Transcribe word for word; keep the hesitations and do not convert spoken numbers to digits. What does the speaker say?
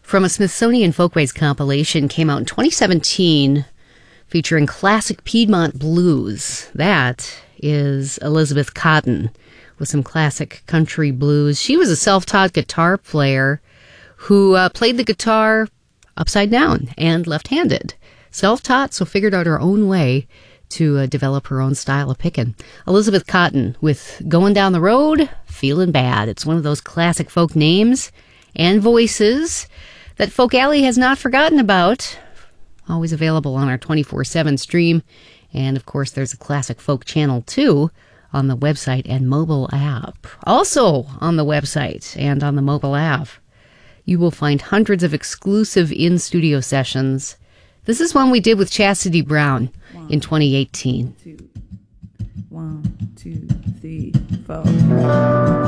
from a Smithsonian Folkways compilation, came out in twenty seventeen, featuring classic Piedmont blues. That is Elizabeth Cotten with some classic country blues. She was a self-taught guitar player who uh, played the guitar upside down and left-handed. Self-taught, so figured out her own way to uh, develop her own style of picking. Elizabeth Cotten with Going Down the Road, Feeling Bad. It's one of those classic folk names and voices that Folk Alley has not forgotten about. Always available on our twenty-four seven stream. And, of course, there's a classic folk channel, too, on the website and mobile app. Also on the website and on the mobile app, you will find hundreds of exclusive in-studio sessions. This is one we did with Chastity Brown one, in twenty eighteen. Two, one, two, three, four.